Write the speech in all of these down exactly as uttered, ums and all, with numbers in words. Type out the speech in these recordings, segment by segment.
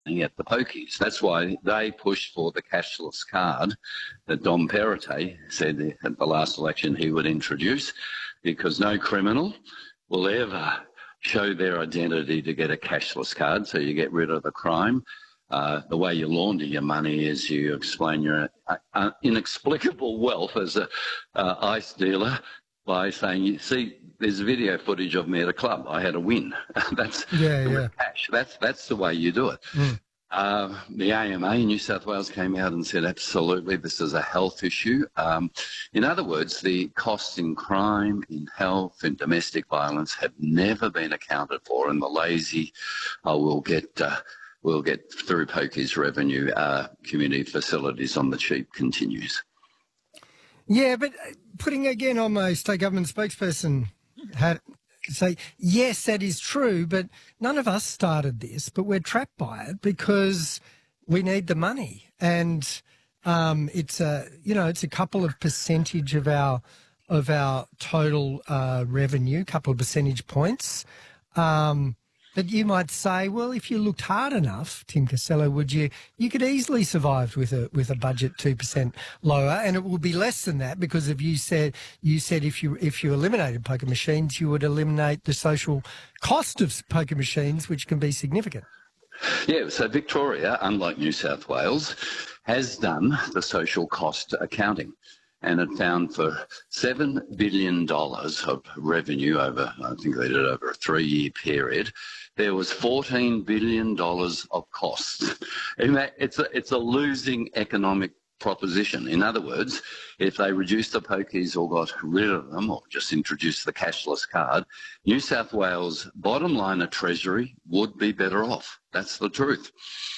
at the pokies. That's why they pushed for the cashless card that Dom Perrottet said at the last election he would introduce, because no criminal will ever show their identity to get a cashless card, so you get rid of the crime. Uh, the way you launder your money is you explain your uh, uh, inexplicable wealth as a uh, ice dealer by saying, you see, there's video footage of me at a club. I had a win. That's yeah, yeah. cash. That's that's the way you do it. Mm. Uh, the A M A in New South Wales came out and said, absolutely, this is a health issue. Um, in other words, the costs in crime, in health, in domestic violence have never been accounted for, and the lazy uh, will get uh, will get through pokies revenue. Uh, community facilities on the cheap continues. Yeah, but putting again on my state government spokesperson hat, say, yes, that is true, but none of us started this, but we're trapped by it because we need the money. And um, it's a, you know, it's a couple of percentage of our, of our total uh, revenue, couple of percentage points. Um, But you might say, well, if you looked hard enough, Tim Costello, would you? You could easily survive with a with a budget two percent lower, and it would be less than that because if you said you said if you if you eliminated poker machines, you would eliminate the social cost of poker machines, which can be significant. Yeah, so Victoria, unlike New South Wales, has done the social cost accounting. And it found for seven billion dollars of revenue over, I think they did it over a three-year period, there was fourteen billion dollars of costs. And that, it's, a, it's a losing economic proposition. In other words, if they reduced the pokies or got rid of them or just introduced the cashless card, New South Wales' bottom line of Treasury would be better off. That's the truth.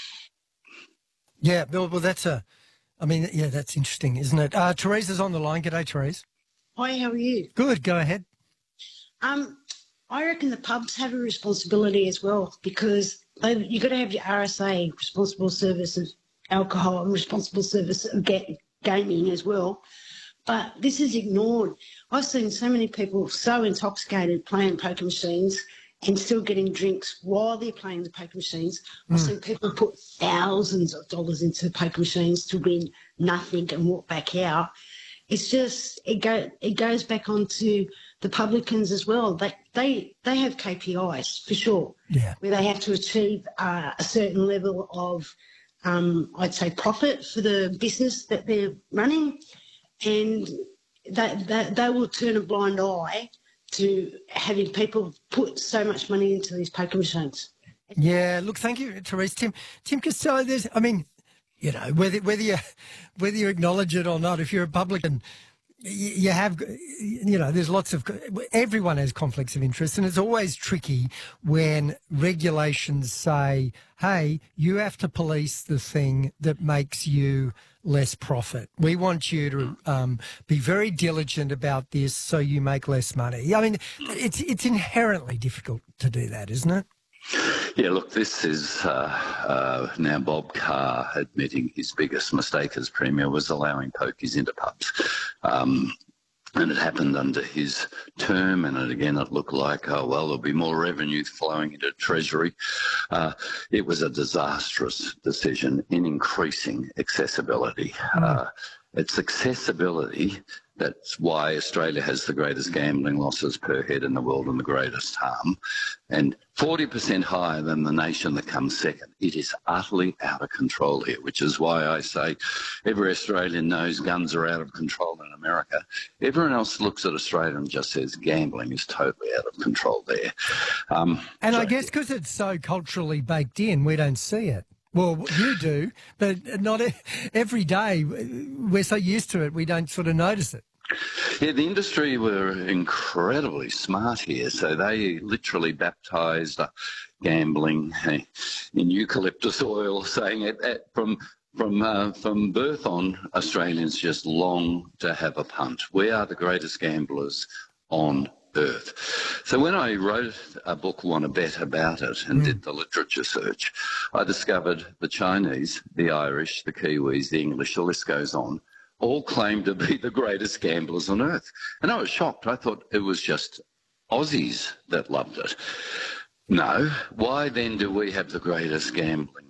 Yeah, well, well that's a... I mean, yeah, that's interesting, isn't it? Uh, Teresa's on the line. G'day, Teresa. Hi, how are you? Good, go ahead. Um, I reckon the pubs have a responsibility as well because they, you've got to have your R S A, responsible service of alcohol and responsible service of ga- gaming as well. But this is ignored. I've seen so many people so intoxicated playing poker machines and still getting drinks while they're playing the poker machines. I've mm. seen people put thousands of dollars into poker machines to win nothing and walk back out. It's just, it go it goes back onto the publicans as well. They they, they have K P Is, for sure, yeah. where they have to achieve uh, a certain level of, um, I'd say, profit for the business that they're running. And they, they, they will turn a blind eye to having people put so much money into these poker machines. Yeah, look, thank you, Therese. Tim, Tim Costello, there's, I mean, you know, whether whether you whether you acknowledge it or not, if you're a Republican, you, you have, you know, there's lots of, everyone has conflicts of interest, and it's always tricky when regulations say, hey, you have to police the thing that makes you less profit. We want you to um, be very diligent about this so you make less money. I mean, it's it's inherently difficult to do that, isn't it? Yeah, look, this is uh, uh, now Bob Carr admitting his biggest mistake as Premier was allowing pokies into pubs. Um, and it happened under his term, and it, again, it looked like, oh, well, there'll be more revenue flowing into Treasury. Uh, it was a disastrous decision in increasing accessibility. Mm. Uh, it's accessibility that's why Australia has the greatest gambling losses per head in the world and the greatest harm, and forty percent higher than the nation that comes second. It is utterly out of control here, which is why I say every Australian knows guns are out of control in America. Everyone else looks at Australia and just says gambling is totally out of control there. Um, and so, I guess because it's so culturally baked in, we don't see it. Well, you do, but not every day. We're so used to it, we don't sort of notice it. Yeah, the industry were incredibly smart here. So they literally baptised uh, gambling uh, in eucalyptus oil, saying it, it from from uh, from birth on, Australians just long to have a punt. We are the greatest gamblers on earth. So when I wrote a book, Want to Bet, about it and mm. did the literature search, I discovered the Chinese, the Irish, the Kiwis, the English, the list goes on, all claim to be the greatest gamblers on earth. And I was shocked. I thought it was just Aussies that loved it. No. Why then do we have the greatest gambling